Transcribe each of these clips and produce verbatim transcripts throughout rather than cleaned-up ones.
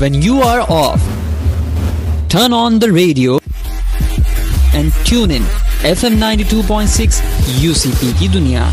when you are off. Turn on the radio and tune in F M ninety-two point six U C P की दुनिया।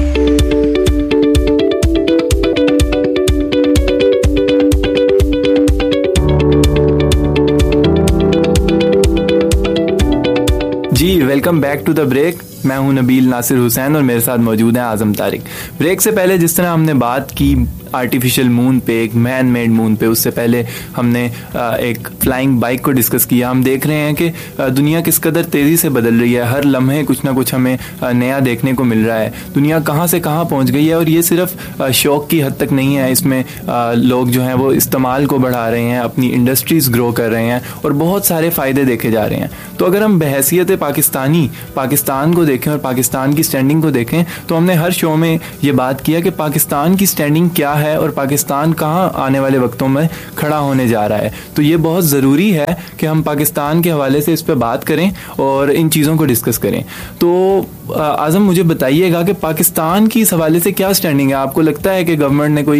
जी welcome back to the break. मैं हूं नबील नासिर हुसैन और मेरे साथ मौजूद हैं आज़म तारिक। ब्रेक से पहले जिस तरह हमने बात की आर्टिफिशियल मून पे, एक मैन मेड मून पे, उससे पहले हमने एक फ्लाइंग बाइक को डिस्कस किया। हम देख रहे हैं कि दुनिया किस कदर तेज़ी से बदल रही है। हर लम्हे कुछ ना कुछ हमें नया देखने को मिल रहा है। दुनिया कहाँ से कहाँ पहुँच गई है और ये सिर्फ शौक की हद तक नहीं है। इसमें लोग जो हैं वो इस्तेमाल को बढ़ा रहे हैं, अपनी इंडस्ट्रीज़ ग्रो कर रहे हैं और बहुत सारे फ़ायदे देखे जा रहे हैं। तो अगर हम बहैसियत पाकिस्तानी पाकिस्तान को देखें और पाकिस्तान की स्टैंडिंग को देखें तो हमने हर शो में ये बात किया कि पाकिस्तान की स्टैंडिंग क्या है और पाकिस्तान कहाँ आने वाले वक्तों में खड़ा होने जा रहा है। तो ये बहुत ज़रूरी है कि हम पाकिस्तान के हवाले से इस पर बात करें और इन चीज़ों को डिस्कस करें। तो आज़म मुझे बताइएगा कि पाकिस्तान की इस हवाले से क्या स्टैंडिंग है। आपको लगता है कि गवर्नमेंट ने कोई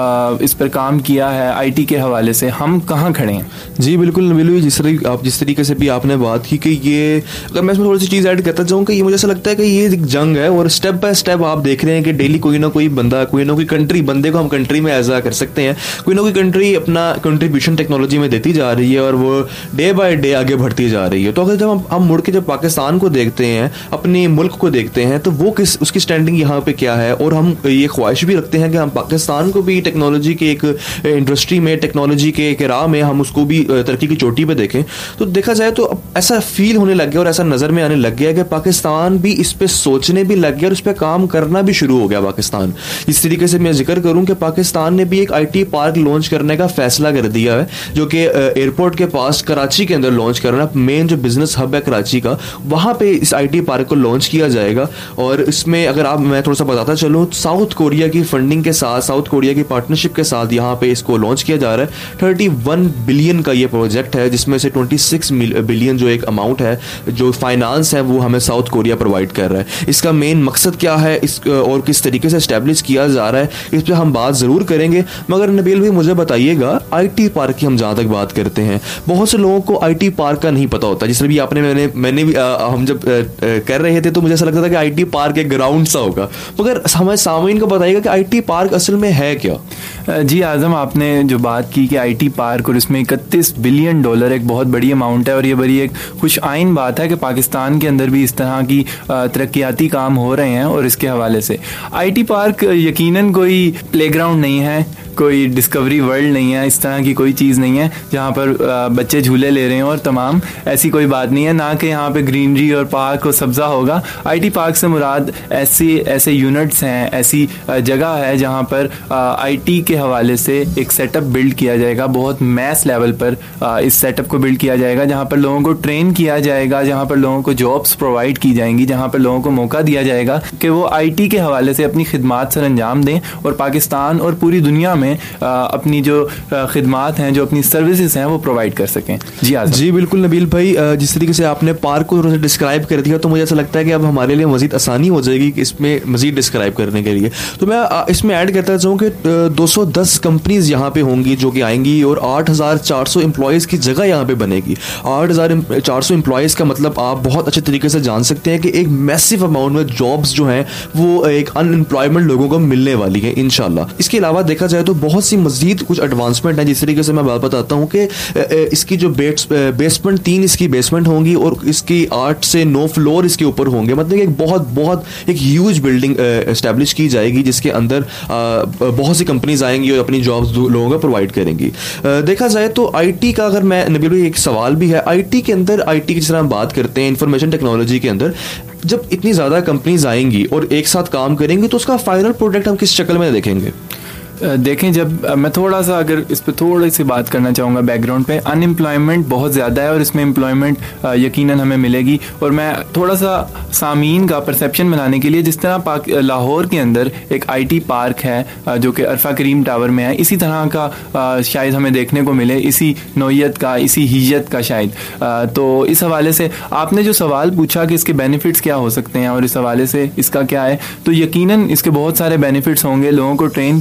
इस पर काम किया है आईटी के हवाले से? हम कहाँ खड़े हैं? जी बिल्कुल नबील, जिस तरीके आप जिस तरीके से भी आपने बात की कि ये, अगर मैं इसमें थोड़ी सी चीज़ ऐड करता जाऊँ कि ये मुझे ऐसा लगता है कि ये एक जंग है और स्टेप बाय स्टेप आप देख रहे हैं कि डेली कोई ना कोई बंदा, कोई ना कोई कंट्री, बंदे को हम कंट्री में एजा कर सकते हैं, कोई ना कोई कंट्री अपना कंट्रीब्यूशन टेक्नोलॉजी में देती जा रही है और वो डे बाय डे आगे बढ़ती जा रही है। तो अगर जब हम हम मुड़ के जब पाकिस्तान को देखते हैं, अपने मुल्क को देखते हैं, तो वो किस उसकी स्टैंडिंग यहाँ पे क्या है और हम ये ख्वाहिश भी रखते हैं कि हम पाकिस्तान को भी टेक्नोलॉजी के एक इंडस्ट्री में, टेक्नोलॉजी के एक राह में हम उसको भी तरक्की की चोटी पे देखें। तो देखा जाए तो ऐसा फील होने लग गया और ऐसा नज़र में आने लग गया कि पाकिस्तान भी इस पे सोचने भी लग गया और इस पे काम करना भी शुरू हो गया पाकिस्तान। इस तरीके से मैं जिक्र करूं कि पाकिस्तान ने भी एक आईटी पार्क लॉन्च करने का फैसला कर दिया है, जो कि एयरपोर्ट के पास कराची के अंदर लॉन्च करना, मेन जो बिजनेस हब है कराची का, वहां पे इस आईटी पार्क को लॉन्च किया जाएगा। और इसमें अगर आप मैं थोड़ा सा बताता चलूँ, साउथ कोरिया की फंडिंग के साथ, साउथ कोरिया की पार्टनरशिप के साथ यहाँ पे इसको लॉन्च किया जा रहा है। थर्टी वन बिलियन का ये प्रोजेक्ट है, जिसमें से ट्वेंटी सिक्स बिलियन जो एक अमाउंट है, जो फाइनेंस है, वो हमें साउथ कोरिया प्रोवाइड कर रहा है। इसका मेन मकसद क्या है इस और किस तरीके से एस्टेब्लिश किया जा रहा है, इस पर हम बात ज़रूर करेंगे। मगर नबील भाई मुझे बताइएगा, आईटी पार्क की हम जहाँ तक बात करते हैं, बहुत से लोगों को आईटी पार्क का नहीं पता होता। जिस भी आपने मैंने मैंने भी आ, हम जब आ, कर रहे थे तो मुझे ऐसा लगता था कि आईटी पार्क एक ग्राउंड सा होगा, मगर हमारे सामीन को बताइएगा कि आईटी पार्क असल में है क्या? जी आज़म, आपने जो बात की कि आईटी पार्क और इसमें इकतीस बिलियन डॉलर एक बहुत बड़ी अमाउंट है और ये बड़ी एक खुश आइन बात है कि पाकिस्तान के अंदर भी इस तरह की तरक्याती काम हो रहे हैं। और इसके हवाले से आईटी पार्क यकीनन कोई प्लेग्राउंड नहीं है, कोई डिस्कवरी वर्ल्ड नहीं है, इस तरह की कोई चीज़ नहीं है जहाँ पर बच्चे झूले ले रहे हैं और तमाम, ऐसी कोई बात नहीं है। ना कि यहाँ पे ग्रीनरी और पार्क और सब्ज़ा होगा। आईटी पार्क से मुराद ऐसे ऐसे यूनिट्स हैं, ऐसी जगह है जहाँ पर आईटी के हवाले से एक सेटअप बिल्ड किया जाएगा, बहुत मैस लेवल पर इस सेटअप को बिल्ड किया जाएगा, जहाँ पर लोगों को ट्रेन किया जाएगा, जहाँ पर लोगों को जॉब्स प्रोवाइड की जाएंगी, जहाँ पर लोगों को मौका दिया जाएगा कि वो आईटी के हवाले से अपनी खिदमात सर अंजाम दें और पाकिस्तान और पूरी दुनिया में अपनी जो खिदमात हैं, जो अपनी सर्विसेज हैं, वो प्रोवाइड कर सकें। जी आज़म। जी बिल्कुल नबील भाई, जिस तरीके से आपने पार्क को थोड़ा सा डिस्क्राइब कर दिया तो मुझे ऐसा लगता है कि अब हमारे लिए मज़ीद आसानी हो जाएगी कि इसमें मज़ीद डिस्क्राइब करने के लिए। तो मैं इसमें ऐड करता चाहूँ कि दो सौ दस कंपनीज यहाँ पे होंगी जो कि आएंगी और आठ हज़ार चार सौ एम्प्लॉयज़ की जगह यहाँ पे बनेगी। आठ हज़ार चार सौ एम्प्लॉयज़ का मतलब आप बहुत अच्छे तरीके से जान सकते हैं कि एक मैसिव अमाउंट में जॉब्स जो हैं वो एक अनएम्प्लॉयमेंट लोगों को मिलने वाली है इंशाल्लाह। इसके अलावा देखा जाए तो बहुत सी मजीद कुछ एडवांसमेंट है। जिस तरीके से मैं बात बताता हूँ कि इसकी जो बेसमेंट, तीन इसकी बेसमेंट होंगी और इसकी आठ से नौ फ्लोर इसके ऊपर होंगे, मतलब एक बहुत बहुत एक ह्यूज बिल्डिंग एस्टेब्लिश की जाएगी जिसके अंदर बहुत सी कंपनीज आएंगी और अपनी जॉब्स लोगों को प्रोवाइड करेंगी। देखा जाए तो आईटी का, अगर मैं नबील भाई एक सवाल भी है, आईटी के अंदर, आईटी की जिस तरह हम बात करते हैं इंफॉर्मेशन टेक्नोलॉजी के अंदर, जब इतनी ज़्यादा कंपनीज आएंगी और एक साथ काम करेंगी तो उसका फाइनल प्रोडक्ट हम किस शक्ल में देखेंगे? देखें, जब मैं थोड़ा सा अगर इस पे थोड़ी सी बात करना चाहूँगा बैकग्राउंड पे, अनएम्प्लॉयमेंट बहुत ज़्यादा है और इसमें एम्प्लॉयमेंट यकीनन हमें मिलेगी। और मैं थोड़ा सा सामीन का परसेप्शन बनाने के लिए, जिस तरह लाहौर के अंदर एक आईटी पार्क है जो कि अरफा करीम टावर में है, इसी तरह का शायद हमें देखने को मिले, इसी नौयत का, इसी हियत का शायद। तो इस हवाले से आपने जो सवाल पूछा कि इसके बेनिफिट्स क्या हो सकते हैं और इस हवाले से इसका क्या है, तो यकीनन इसके बहुत सारे बेनिफिट्स होंगे। लोगों को ट्रेन किया जाएगा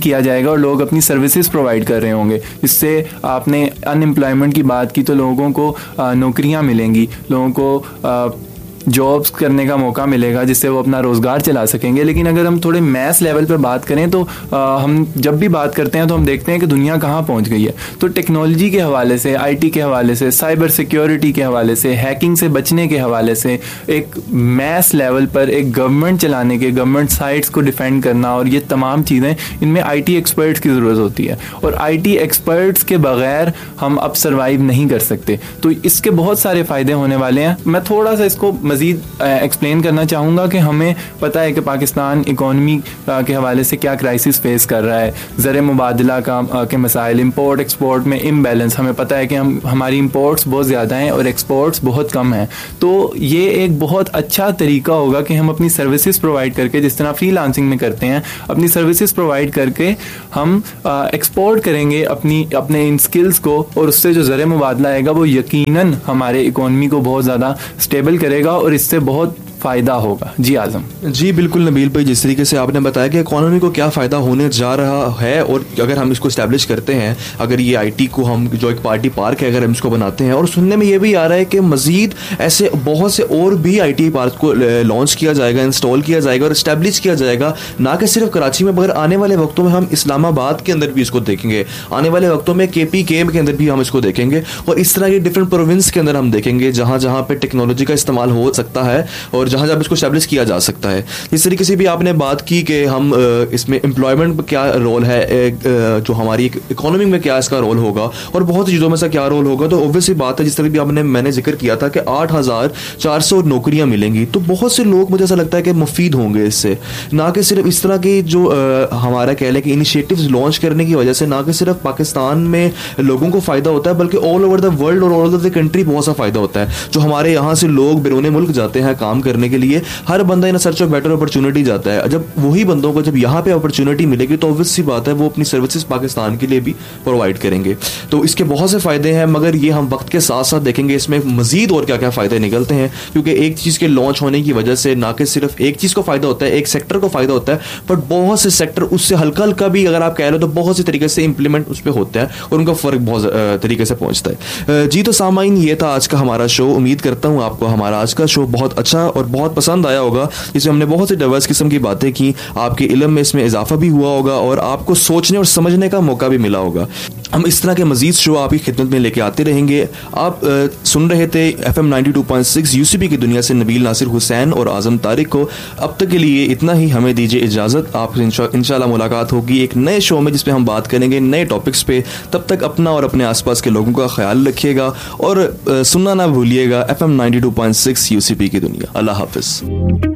और लोग अपनी सर्विसेज प्रोवाइड कर रहे होंगे। इससे आपने अनएम्प्लॉयमेंट की बात की तो लोगों को नौकरियां मिलेंगी, लोगों को जॉब्स करने का मौका मिलेगा जिससे वो अपना रोज़गार चला सकेंगे। लेकिन अगर हम थोड़े मैस लेवल पर बात करें तो आ, हम जब भी बात करते हैं तो हम देखते हैं कि दुनिया कहाँ पहुँच गई है। तो टेक्नोलॉजी के हवाले से, आईटी के हवाले से, साइबर सिक्योरिटी के हवाले से, हैकिंग से बचने के हवाले से एक मैस लेवल पर एक गवर्नमेंट चलाने के, गवर्नमेंट साइट्स को डिफेंड करना और ये तमाम चीज़ें, इनमें आई टी एक्सपर्ट्स की ज़रूरत होती है और आई टी एक्सपर्ट्स के बगैर हम अब सर्वाइव नहीं कर सकते। तो इसके बहुत सारे फ़ायदे होने वाले हैं। मैं थोड़ा सा इसको मज़ीद एक्सप्लेन करना चाहूँगा कि हमें पता है कि पाकिस्तान इकोनॉमी के हवाले से क्या क्राइसिस फेस कर रहा है, ज़र मुबादला का के मसाइल, इंपोर्ट एक्सपोर्ट में इम्बैलेंस। हमें पता है कि हम हमारी इंपोर्ट्स बहुत ज़्यादा हैं और एक्सपोर्ट्स बहुत कम हैं। तो ये एक बहुत अच्छा तरीका होगा कि हम अपनी सर्विसेज प्रोवाइड करके, जिस तरह फ्रीलांसिंग में करते हैं, अपनी सर्विसेज प्रोवाइड करके हम एक्सपोर्ट करेंगे अपनी अपने इन स्किल्स को और उससे जो ज़र मुबादला आएगा वो यकीनन हमारे इकोनॉमी को बहुत ज़्यादा स्टेबल करेगा और इससे बहुत फ़ायदा होगा। जी आज़म। जी बिल्कुल नबील भाई, जिस तरीके से आपने बताया कि इकोनॉमी को क्या फ़ायदा होने जा रहा है और अगर हम इसको इस्टेब्लिश करते हैं, अगर ये आईटी को हम जो एक पार्टी पार्क है अगर हम इसको बनाते हैं, और सुनने में ये भी आ रहा है कि मज़ीद ऐसे बहुत से और भी आईटी पार्क को लॉन्च किया जाएगा, इंस्टॉल किया जाएगा और इस्टेब्लिश किया जाएगा, ना कि सिर्फ कराची में मगर आने वाले वक्तों में हम इस्लामाबाद के अंदर भी इसको देखेंगे, आने वाले वक्तों में के पी के के अंदर भी हम इसको देखेंगे और इस तरह के डिफरेंट प्रोविंस के अंदर हम देखेंगे जहाँ जहाँ पर टेक्नोलॉजी का इस्तेमाल हो सकता है और जहाँ जहाँ इसको इस्टेब्लिश किया जा सकता है। इस तरीके से भी आपने बात की कि हम इसमें एम्प्लॉयमेंट में क्या रोल है, जो हमारी इकोनॉमी में क्या इसका रोल होगा और बहुत सी चीज़ों में से क्या रोल होगा। तो ऑब्वियसली बात है, जिस तरह भी आपने मैंने जिक्र किया था कि आठ हज़ार चार सौ नौकरियां मिलेंगी, तो बहुत से लोग मुझे ऐसा लगता है कि मुफीद होंगे इससे, ना कि सिर्फ इस तरह की जो आ, हमारा कह लें कि इनिशिएटिव्स लॉन्च करने की वजह से ना कि सिर्फ पाकिस्तान में लोगों को फ़ायदा होता है बल्कि ऑल ओवर द वर्ल्ड और ऑल ओवर द कंट्री बहुत सा फ़ायदा होता है। जो हमारे यहाँ से लोग बैरून मुल्क जाते हैं काम करने के लिए, हर बंदा in search of better opportunity जाता है। जब वही बंदों को जब यहाँ पे अपॉर्चुनिटी मिलेगी तो ऑब्वियस सी बात है वो अपनी सर्विसेज पाकिस्तान के लिए भी प्रोवाइड करेंगे। तो इसके बहुत से फ़ायदे हैं, मगर ये हम वक्त के साथ साथ देखेंगे इसमें मजीद और क्या क्या फ़ायदे निकलते हैं, क्योंकि एक चीज़ के लॉन्च होने की वजह से ना कि सिर्फ एक चीज़ को फ़ायदा होता है, एक सेक्टर को फ़ायदा होता है, बट बहुत से सेक्टर उससे हल्का हल्का भी अगर आप कह रहे हो तो बहुत सी तरीके से इंप्लीमेंट उस पर होता है और उनका फ़र्क बहुत तरीके से पहुँचता है। जी तो सामाइन, ये था आज का हमारा शो। उम्मीद करता हूँ आपको हमारा आज का शो बहुत अच्छा और बहुत पसंद आया होगा। इसमें हमने बहुत से डाइवर्स किस्म की बातें की, आपके इल्म में इसमें इजाफा भी हुआ होगा और आपको सोचने और समझने का मौका भी मिला होगा। हम इस तरह के मजीद शो आपकी खिदमत में लेके आते रहेंगे। आप आ, सुन रहे थे F M ninety two point six UCP की दुनिया से नबील नासिर हुसैन और आज़म तारिक को। अब तक के लिए इतना ही, हमें दीजिए इजाज़त। आपसे इंशाल्लाह मुलाकात होगी एक नए शो में जिसपे हम बात करेंगे नए टॉपिक्स पे। तब तक अपना और अपने आसपास के लोगों का ख्याल रखिएगा और आ, सुनना ना भूलिएगा F M ninety two point six UCP की दुनिया। अल्लाह हाफिज़।